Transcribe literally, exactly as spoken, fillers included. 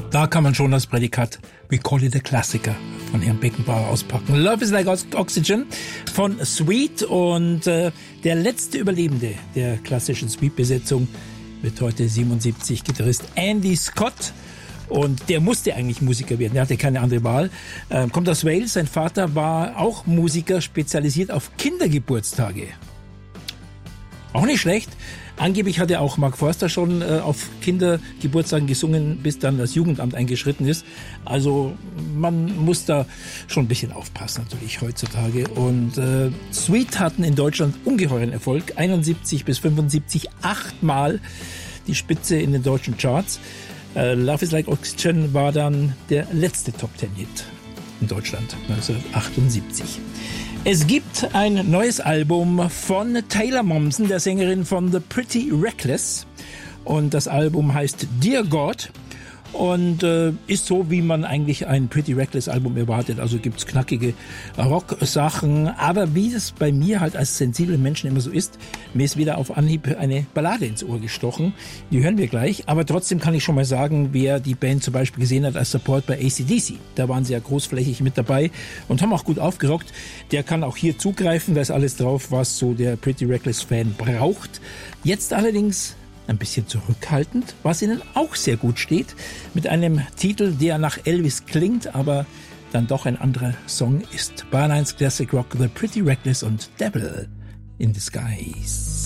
Da kann man schon das Prädikat We Call It a Klassiker von Herrn Beckenbauer auspacken. Love is Like Oxygen von Sweet, und äh, der letzte Überlebende der klassischen Sweet-Besetzung wird heute siebenundsiebzig, Gitarrist Andy Scott. Und der musste eigentlich Musiker werden, der hatte keine andere Wahl. Ähm, kommt aus Wales, sein Vater war auch Musiker, spezialisiert auf Kindergeburtstage. Auch nicht schlecht. Angeblich hat er auch Mark Forster schon äh, auf Kindergeburtstagen gesungen, bis dann das Jugendamt eingeschritten ist. Also man muss da schon ein bisschen aufpassen natürlich heutzutage. Und äh, Sweet hatten in Deutschland ungeheuren Erfolg. einundsiebzig bis fünfundsiebzig, achtmal die Spitze in den deutschen Charts. Äh, Love is Like Oxygen war dann der letzte Top-Ten-Hit in Deutschland neunzehnhundertachtundsiebzig. Es gibt ein neues Album von Taylor Momsen, der Sängerin von The Pretty Reckless. Und das Album heißt Dear God und äh, ist so, wie man eigentlich ein Pretty Reckless Album erwartet. Also gibt's knackige Rock-Sachen. Aber wie es bei mir halt als sensiblen Menschen immer so ist, mir ist wieder auf Anhieb eine Ballade ins Ohr gestochen. Die hören wir gleich. Aber trotzdem kann ich schon mal sagen, wer die Band zum Beispiel gesehen hat als Support bei A C D C. Da waren sie ja großflächig mit dabei und haben auch gut aufgerockt. Der kann auch hier zugreifen. Da ist alles drauf, was so der Pretty Reckless-Fan braucht. Jetzt allerdings ein bisschen zurückhaltend, was ihnen auch sehr gut steht, mit einem Titel, der nach Elvis klingt, aber dann doch ein anderer Song ist. Bar eins Classic Rock, The Pretty Reckless und Devil in Disguise.